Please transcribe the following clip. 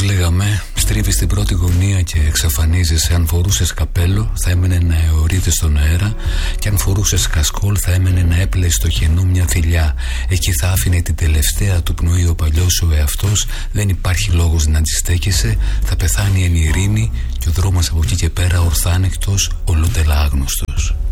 λέγαμε, στρίβεις στην πρώτη γωνία και εξαφανίζεσαι. Αν φορούσες καπέλο θα έμενε να αιωρείται στον αέρα, και αν φορούσες κασκόλ θα έμενε να έπλεε στο κενό μια θηλιά. Εκεί θα άφηνε την τελευταία του πνοή ο παλιός σου εαυτός. Δεν υπάρχει λόγος να αντιστέκεσαι. Θα πεθάνει εν ειρήνη και ο δρόμος από εκεί και πέρα ορθάνεκτος, ολότελα άγνωστος.